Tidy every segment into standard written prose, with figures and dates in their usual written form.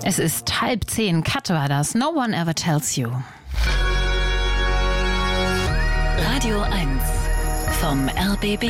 Es ist 9:30. Cut war das. No one ever tells you. Radio 1 vom RBB.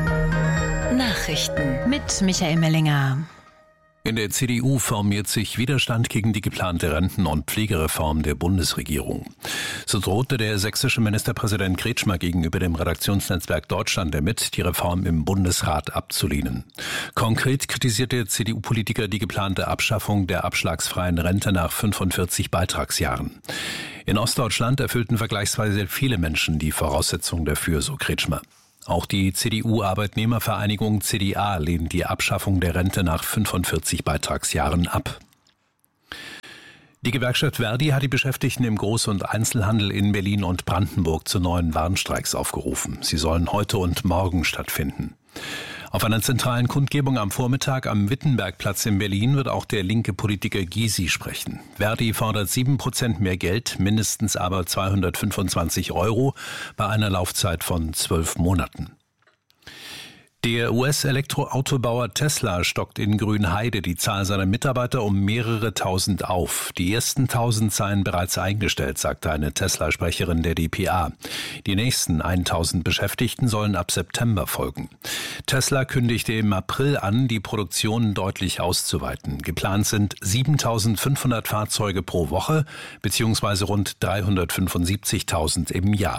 Nachrichten Mit Michael Mellinger. In der CDU formiert sich Widerstand gegen die geplante Renten- und Pflegereform der Bundesregierung. So drohte der sächsische Ministerpräsident Kretschmer gegenüber dem Redaktionsnetzwerk Deutschland damit, die Reform im Bundesrat abzulehnen. Konkret kritisiert der CDU-Politiker die geplante Abschaffung der abschlagsfreien Rente nach 45 Beitragsjahren. In Ostdeutschland erfüllten vergleichsweise viele Menschen die Voraussetzungen dafür, so Kretschmer. Auch die CDU-Arbeitnehmervereinigung CDA lehnt die Abschaffung der Rente nach 45 Beitragsjahren ab. Die Gewerkschaft Verdi hat die Beschäftigten im Groß- und Einzelhandel in Berlin und Brandenburg zu neuen Warnstreiks aufgerufen. Sie sollen heute und morgen stattfinden. Auf einer zentralen Kundgebung am Vormittag am Wittenbergplatz in Berlin wird auch der linke Politiker Gysi sprechen. Verdi fordert 7% mehr Geld, mindestens aber 225 € bei einer Laufzeit von 12 Monaten. Der US-Elektroautobauer Tesla stockt in Grünheide die Zahl seiner Mitarbeiter um mehrere tausend auf. Die ersten 1000 seien bereits eingestellt, sagte eine Tesla-Sprecherin der dpa. Die nächsten 1000 Beschäftigten sollen ab September folgen. Tesla kündigte im April an, die Produktion deutlich auszuweiten. Geplant sind 7.500 Fahrzeuge pro Woche bzw. rund 375.000 im Jahr.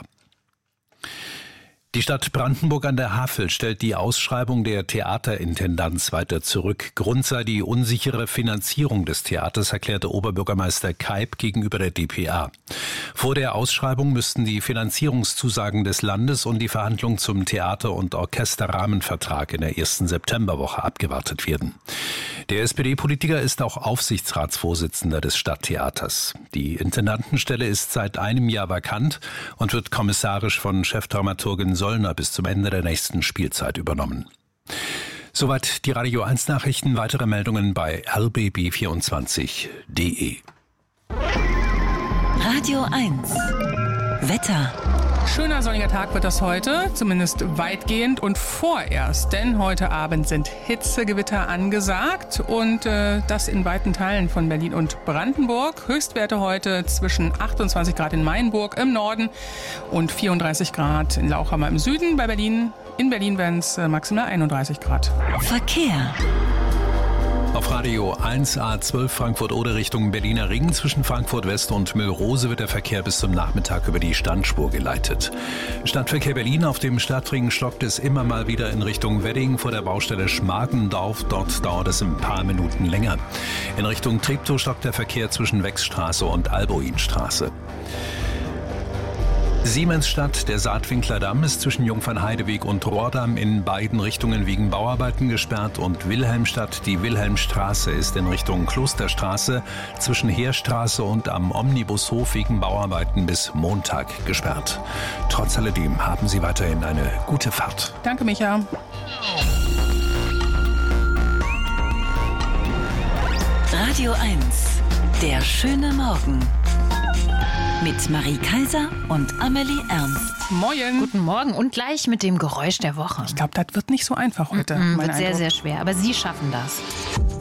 Die Stadt Brandenburg an der Havel stellt die Ausschreibung der Theaterintendanz weiter zurück. Grund sei die unsichere Finanzierung des Theaters, erklärte Oberbürgermeister Keib gegenüber der dpa. Vor der Ausschreibung müssten die Finanzierungszusagen des Landes und die Verhandlungen zum Theater- und Orchesterrahmenvertrag in der ersten Septemberwoche abgewartet werden. Der SPD-Politiker ist auch Aufsichtsratsvorsitzender des Stadttheaters. Die Intendantenstelle ist seit einem Jahr vakant und wird kommissarisch von Chefdramaturgin Söllner bis zum Ende der nächsten Spielzeit übernommen. Soweit die Radio 1 Nachrichten. Weitere Meldungen bei rbb24.de. Radio 1 Wetter. Schöner sonniger Tag wird das heute, zumindest weitgehend und vorerst, denn heute Abend sind Hitzegewitter angesagt und das in weiten Teilen von Berlin und Brandenburg. Höchstwerte heute zwischen 28 Grad in Mainburg im Norden und 34 Grad in Lauchhammer im Süden. In Berlin werden es maximal 31 Grad. Verkehr. Auf Radio 1 A12 Frankfurt-Oder Richtung Berliner Ring zwischen Frankfurt West und Müllrose wird der Verkehr bis zum Nachmittag über die Standspur geleitet. Stadtverkehr Berlin auf dem Stadtring stockt es immer mal wieder in Richtung Wedding vor der Baustelle Schmargendorf. Dort dauert es ein paar Minuten länger. In Richtung Treptow stockt der Verkehr zwischen Wechsstraße und Alboinstraße. Siemensstadt, der Saatwinkler Damm ist zwischen Jungfernheideweg und Rohrdamm in beiden Richtungen wegen Bauarbeiten gesperrt und Wilhelmstadt, die Wilhelmstraße ist in Richtung Klosterstraße zwischen Heerstraße und am Omnibushof wegen Bauarbeiten bis Montag gesperrt. Trotz alledem haben Sie weiterhin eine gute Fahrt. Danke, Micha. Radio 1, der schöne Morgen. Mit Marie Kaiser und Amelie Ernst. Moin. Guten Morgen und gleich mit dem Geräusch der Woche. Ich glaube, das wird nicht so einfach heute. Wird sehr, sehr schwer, aber Sie schaffen das.